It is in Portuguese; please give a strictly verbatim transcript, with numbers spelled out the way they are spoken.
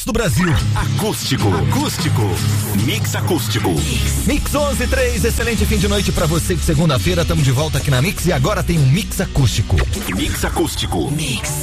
do Brasil. Acústico. Acústico. Mix acústico. Mix, Mix onze e três, excelente fim de noite pra você de segunda-feira. Tamo de volta aqui na Mix e agora tem um Mix acústico. Mix acústico. Mix.